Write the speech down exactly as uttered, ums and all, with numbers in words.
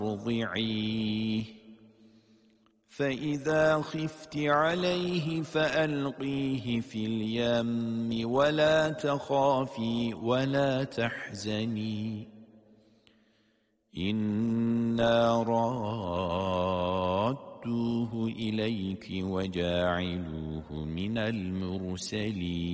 فارضعيه فإذا خفت عليه فألقيه في اليم ولا تخافي ولا تحزني إنا رادوه إليك وجاعلوه من المرسلين